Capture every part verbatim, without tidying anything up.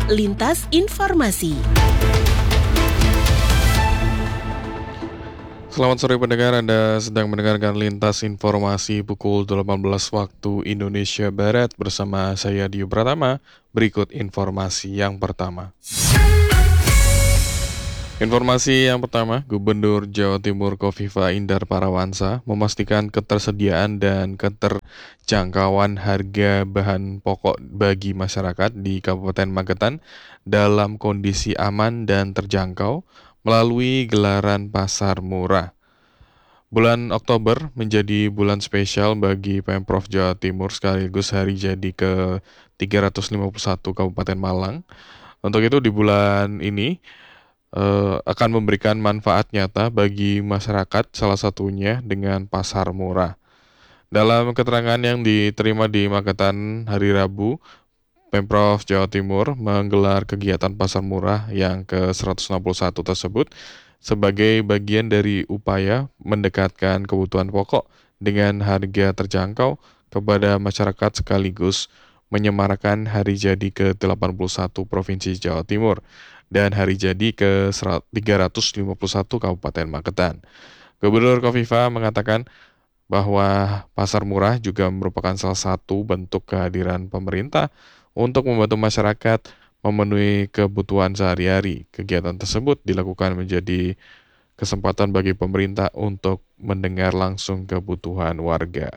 Lintas Informasi. Selamat sore pendengar, Anda sedang mendengarkan Lintas Informasi pukul delapan belas waktu Indonesia Barat bersama saya Dio Pratama. Berikut informasi yang pertama. Informasi yang pertama, Gubernur Jawa Timur Kofifa Indar Parawansa memastikan ketersediaan dan keterjangkauan harga bahan pokok bagi masyarakat di Kabupaten Magetan dalam kondisi aman dan terjangkau melalui gelaran pasar murah. Bulan Oktober menjadi bulan spesial bagi Pemprov Jawa Timur sekaligus hari jadi ke tiga ratus lima puluh satu Kabupaten Malang. Untuk itu di bulan ini eh, akan memberikan manfaat nyata bagi masyarakat, salah satunya dengan pasar murah. Dalam keterangan yang diterima di Magetan hari Rabu, Pemprov Jawa Timur menggelar kegiatan pasar murah yang ke seratus enam puluh satu tersebut sebagai bagian dari upaya mendekatkan kebutuhan pokok dengan harga terjangkau kepada masyarakat sekaligus menyemarakan hari jadi ke delapan puluh satu Provinsi Jawa Timur dan hari jadi ke tiga ratus lima puluh satu Kabupaten Magetan. Gubernur Kofifa mengatakan bahwa pasar murah juga merupakan salah satu bentuk kehadiran pemerintah untuk membantu masyarakat memenuhi kebutuhan sehari-hari. Kegiatan tersebut dilakukan menjadi kesempatan bagi pemerintah untuk mendengar langsung kebutuhan warga.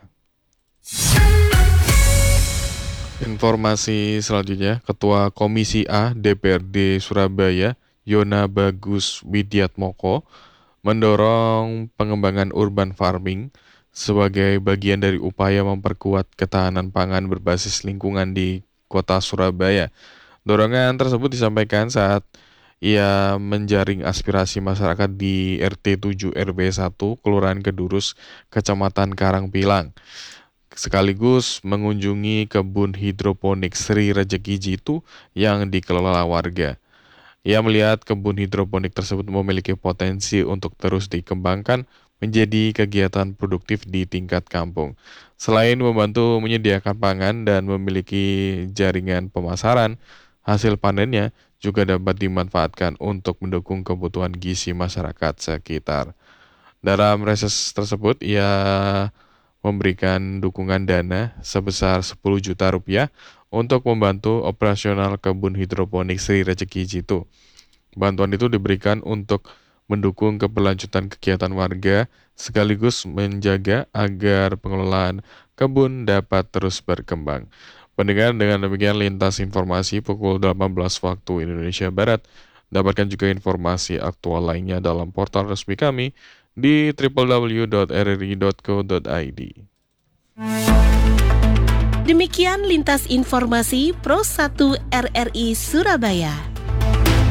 Informasi selanjutnya, Ketua Komisi A D P R D Surabaya, Yona Bagus Widiatmoko, mendorong pengembangan urban farming sebagai bagian dari upaya memperkuat ketahanan pangan berbasis lingkungan di Kota Surabaya. Dorongan tersebut disampaikan saat ia menjaring aspirasi masyarakat di R T tujuh R W satu Kelurahan Kedurus, Kecamatan Karangpilang, sekaligus mengunjungi kebun hidroponik Sri Rejeki Jitu yang dikelola warga. Ia melihat kebun hidroponik tersebut memiliki potensi untuk terus dikembangkan menjadi kegiatan produktif di tingkat kampung. Selain membantu menyediakan pangan dan memiliki jaringan pemasaran, hasil panennya juga dapat dimanfaatkan untuk mendukung kebutuhan gizi masyarakat sekitar. Dalam reses tersebut, ia memberikan dukungan dana sebesar sepuluh juta rupiah untuk membantu operasional kebun hidroponik Sri Rejeki Jitu. Bantuan itu diberikan untuk mendukung keberlanjutan kegiatan warga sekaligus menjaga agar pengelolaan kebun dapat terus berkembang. Pendengar, dengan demikian Lintas Informasi pukul delapan belas waktu Indonesia Barat. Dapatkan juga informasi aktual lainnya dalam portal resmi kami di w w w dot r r i dot co dot i d. Demikian Lintas Informasi Pro satu R R I Surabaya.